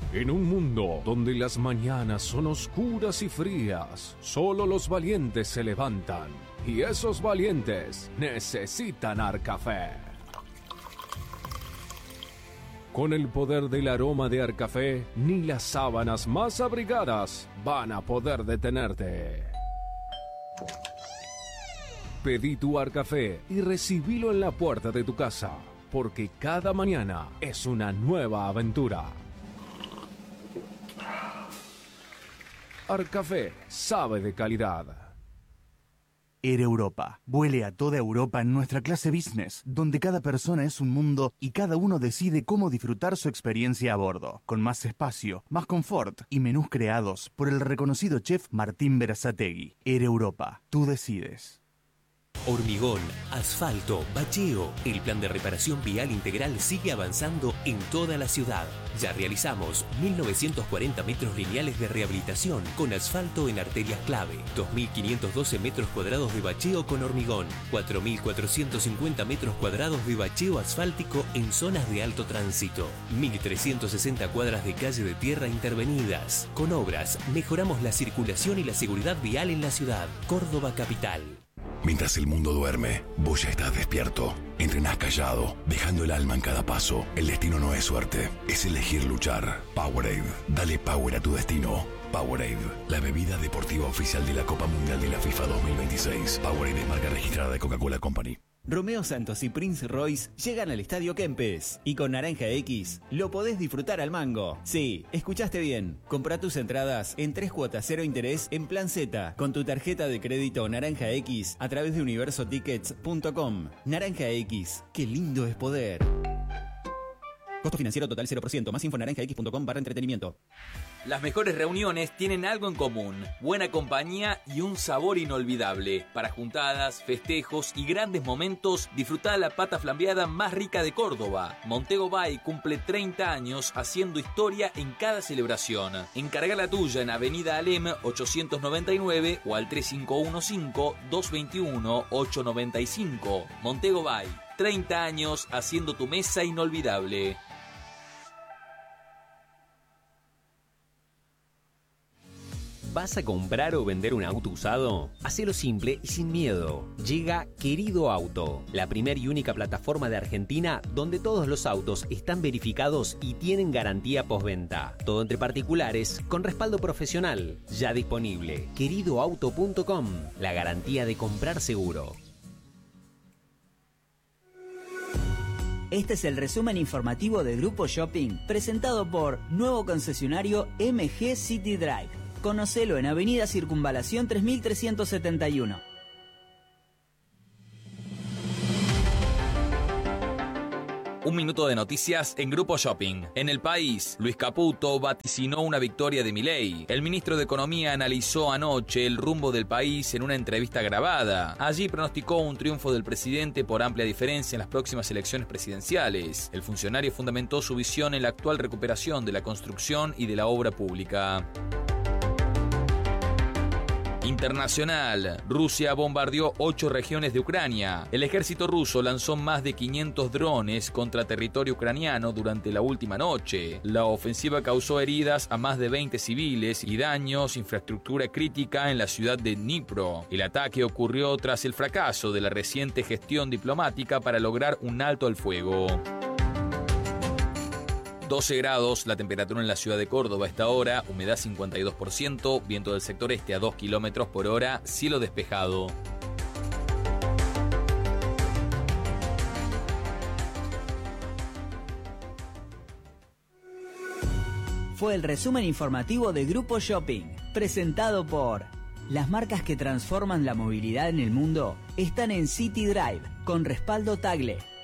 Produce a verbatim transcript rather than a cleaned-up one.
En un mundo donde las mañanas son oscuras y frías, solo los valientes se levantan. Y esos valientes necesitan Arcafé. Con el poder del aroma de Arcafé, ni las sábanas más abrigadas van a poder detenerte. Pedí tu Arcafé y recibilo en la puerta de tu casa, porque cada mañana es una nueva aventura. Arcafé sabe de calidad. Air Europa. Vuele a toda Europa en nuestra clase business, donde cada persona es un mundo y cada uno decide cómo disfrutar su experiencia a bordo, con más espacio, más confort y menús creados por el reconocido chef Martín Berazategui. Air Europa. Tú decides. Hormigón, asfalto, bacheo. El plan de reparación vial integral sigue avanzando en toda la ciudad. Ya realizamos mil novecientos cuarenta metros lineales de rehabilitación con asfalto en arterias clave, dos mil quinientos doce metros cuadrados de bacheo con hormigón, cuatro mil cuatrocientos cincuenta metros cuadrados de bacheo asfáltico en zonas de alto tránsito, mil trescientas sesenta cuadras de calle de tierra intervenidas. Con obras, mejoramos la circulación y la seguridad vial en la ciudad. Córdoba Capital. Mientras el mundo duerme, vos ya estás despierto. Entrenás callado, dejando el alma en cada paso. El destino no es suerte, es elegir luchar. Powerade, dale power a tu destino. Powerade, la bebida deportiva oficial de la Copa Mundial de la FIFA dos mil veintiséis. Powerade es marca registrada de Coca-Cola Company. Romeo Santos y Prince Royce llegan al Estadio Kempes y con Naranja X lo podés disfrutar al mango. Sí, escuchaste bien. Comprá tus entradas en tres cuotas cero interés en Plan Z con tu tarjeta de crédito Naranja X a través de universo tickets punto com. Naranja X, qué lindo es poder. Costo financiero total cero por ciento. Más info en naranja x punto com barra entretenimiento. Las mejores reuniones tienen algo en común: buena compañía y un sabor inolvidable. Para juntadas, festejos y grandes momentos, disfrutá la pata flambeada más rica de Córdoba. Montego Bay cumple treinta años haciendo historia en cada celebración. Encarga la tuya en Avenida Alem ochocientos noventa y nueve o al tres cinco uno cinco, dos dos uno, ocho nueve cinco. Montego Bay, treinta años haciendo tu mesa inolvidable. ¿Vas a comprar o vender un auto usado? Hacelo simple y sin miedo. Llega Querido Auto, la primera y única plataforma de Argentina donde todos los autos están verificados y tienen garantía postventa. Todo entre particulares con respaldo profesional. Ya disponible. querido auto punto com, la garantía de comprar seguro. Este es el resumen informativo de Grupo Shopping, presentado por nuevo concesionario M G City Drive. Conocelo en Avenida Circunvalación tres mil trescientos setenta y uno. Un minuto de noticias en Grupo Shopping. En el país, Luis Caputo vaticinó una victoria de Milei. El ministro de Economía analizó anoche el rumbo del país en una entrevista grabada. Allí pronosticó un triunfo del presidente por amplia diferencia en las próximas elecciones presidenciales. El funcionario fundamentó su visión en la actual recuperación de la construcción y de la obra pública. Internacional. Rusia bombardeó ocho regiones de Ucrania. El ejército ruso lanzó más de quinientos drones contra territorio ucraniano durante la última noche. La ofensiva causó heridas a más de veinte civiles y daños a infraestructura crítica en la ciudad de Dnipro. El ataque ocurrió tras el fracaso de la reciente gestión diplomática para lograr un alto al fuego. doce grados, la temperatura en la ciudad de Córdoba a esta hora, humedad cincuenta y dos por ciento, viento del sector este a dos kilómetros por hora, cielo despejado. Fue el resumen informativo de Grupo Shopping, presentado por... Las marcas que transforman la movilidad en el mundo están en City Drive, con respaldo Tagle.